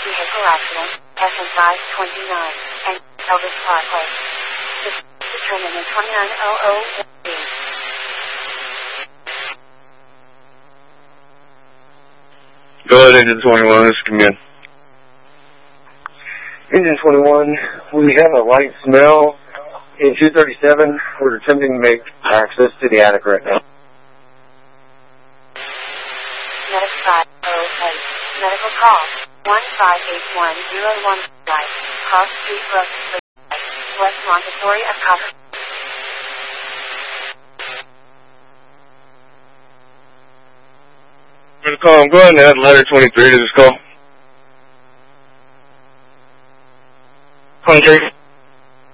vehicle accident, FN 529, and Elvis Parkway. Determinant 2900B. Go ahead, Engine 21, this is command. Engine 21, we have a light smell in 237. We're attempting to make access to the attic right now. Medic 508. Medical call 158101 Right. Cross Street Road, West Montessori of Copper. I'm going to call him. Go ahead and add letter 23 to this call. 23.